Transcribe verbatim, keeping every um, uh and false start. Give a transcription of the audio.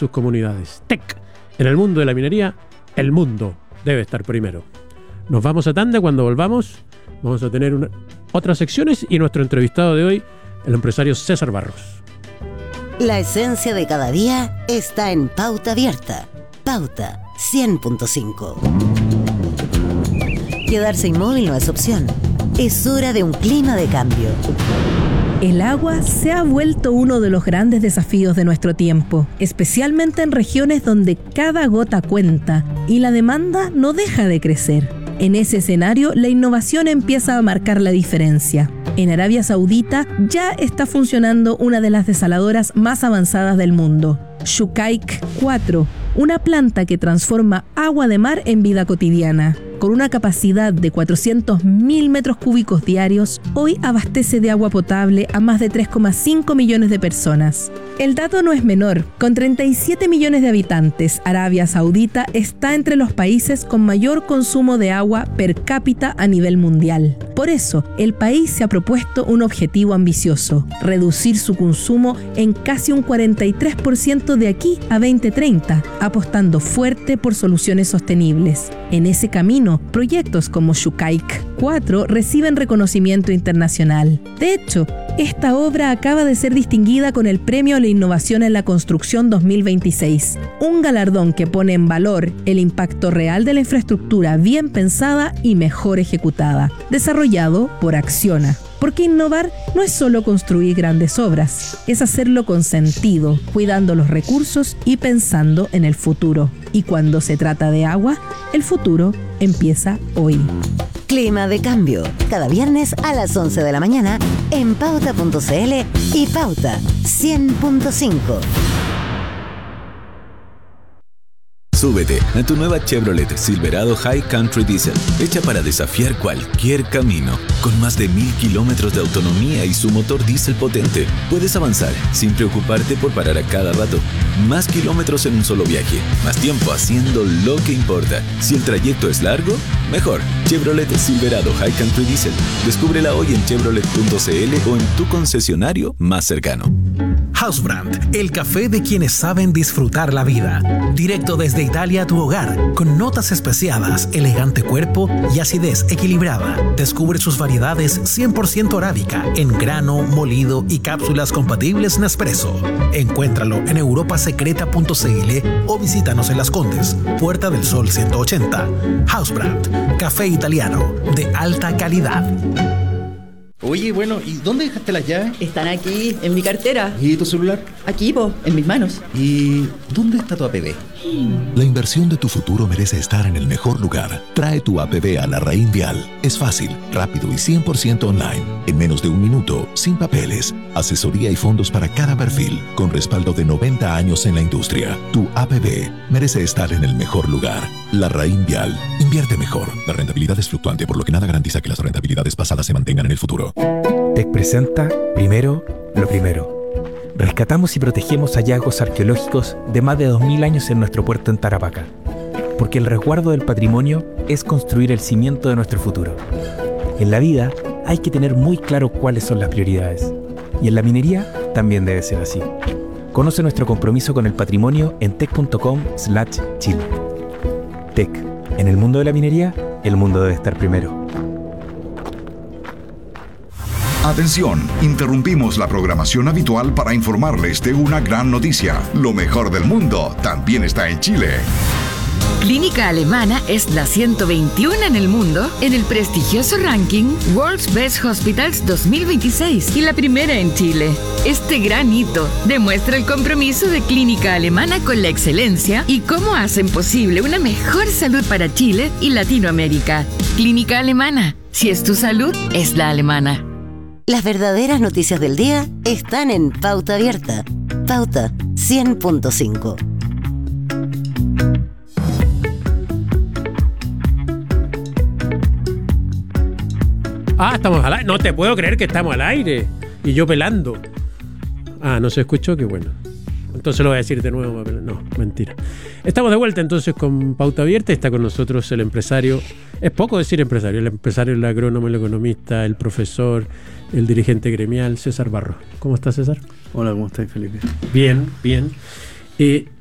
sus comunidades. T E C. En el mundo de la minería, el mundo debe estar primero. Nos vamos a tanda. Cuando volvamos vamos a tener una, otras secciones y nuestro entrevistado de hoy, el empresario César Barros. La esencia de cada día está en Pauta Abierta. Pauta cien punto cinco. Quedarse inmóvil no es opción. Es hora de un clima de cambio. El agua se ha vuelto uno de los grandes desafíos de nuestro tiempo, especialmente en regiones donde cada gota cuenta y la demanda no deja de crecer. En ese escenario, la innovación empieza a marcar la diferencia. En Arabia Saudita ya está funcionando una de las desaladoras más avanzadas del mundo, Shukaik cuatro, una planta que transforma agua de mar en vida cotidiana. Con una capacidad de cuatrocientos mil metros cúbicos diarios, hoy abastece de agua potable a más de tres coma cinco millones de personas. El dato no es menor. Con treinta y siete millones de habitantes, Arabia Saudita está entre los países con mayor consumo de agua per cápita a nivel mundial. Por eso, el país se ha propuesto un objetivo ambicioso: reducir su consumo en casi un cuarenta y tres por ciento de aquí a veinte treinta, apostando fuerte por soluciones sostenibles. En ese camino, proyectos como Shukaik cuatro reciben reconocimiento internacional. De hecho, esta obra acaba de ser distinguida con el Premio a la Innovación en la Construcción dos mil veintiséis, un galardón que pone en valor el impacto real de la infraestructura bien pensada y mejor ejecutada, desarrollado por Acciona. Porque innovar no es solo construir grandes obras, es hacerlo con sentido, cuidando los recursos y pensando en el futuro. Y cuando se trata de agua, el futuro empieza hoy. Clima de cambio, cada viernes a las once de la mañana en pauta punto c l y Pauta cien punto cinco. Súbete a tu nueva Chevrolet Silverado High Country Diesel, hecha para desafiar cualquier camino. Con más de mil kilómetros de autonomía y su motor diésel potente, puedes avanzar sin preocuparte por parar a cada rato. Más kilómetros en un solo viaje, más tiempo haciendo lo que importa. Si el trayecto es largo, mejor. Chevrolet Silverado High Country Diesel. Descúbrela hoy en chevrolet punto c l o en tu concesionario más cercano. Hausbrand, el café de quienes saben disfrutar la vida. Directo desde Italia a tu hogar, con notas especiadas, elegante cuerpo y acidez equilibrada. Descubre sus variedades cien por ciento arábica, en grano, molido y cápsulas compatibles Nespresso. Encuéntralo en europa secreta punto c l o visítanos en Las Condes, Puerta del Sol ciento ochenta. Hausbrand, café italiano de alta calidad. Oye, bueno, ¿y dónde dejaste las llaves? Están aquí, en mi cartera. ¿Y tu celular? Aquí, po, en mis manos. ¿Y dónde está tu A P B? La inversión de tu futuro merece estar en el mejor lugar. Trae tu A P B a Larraín Vial. Es fácil, rápido y cien por ciento online. En menos de un minuto, sin papeles. Asesoría y fondos para cada perfil, con respaldo de noventa años en la industria. Tu A P B merece estar en el mejor lugar. Larraín Vial. Invierte mejor. La rentabilidad es fluctuante, por lo que nada garantiza que las rentabilidades pasadas se mantengan en el futuro. T E C presenta Primero lo Primero. Rescatamos y protegemos hallazgos arqueológicos de más de dos mil años en nuestro puerto en Tarapacá. Porque el resguardo del patrimonio es construir el cimiento de nuestro futuro. En la vida hay que tener muy claro cuáles son las prioridades. Y en la minería también debe ser así. Conoce nuestro compromiso con el patrimonio en tec punto com slash chile. T E C. En el mundo de la minería, el mundo debe estar primero. Atención, interrumpimos la programación habitual para informarles de una gran noticia. Lo mejor del mundo también está en Chile. Clínica Alemana es la ciento veintiuno en el mundo en el prestigioso ranking World's Best Hospitals dos mil veintiséis y la primera en Chile. Este gran hito demuestra el compromiso de Clínica Alemana con la excelencia y cómo hacen posible una mejor salud para Chile y Latinoamérica. Clínica Alemana, si es tu salud, es la alemana. Las verdaderas noticias del día están en Pauta Abierta. Pauta cien punto cinco. Ah, estamos al aire. No te puedo creer que estamos al aire. Y yo pelando. Ah, no se escuchó, qué bueno. Entonces lo voy a decir de nuevo. No, mentira. Estamos de vuelta entonces con Pauta Abierta. Está con nosotros el empresario. Es poco decir empresario. El empresario, el agrónomo, el economista, el profesor, el dirigente gremial, César Barros. ¿Cómo estás, César? Hola, ¿cómo estás, Felipe? Bien, bien. Eh,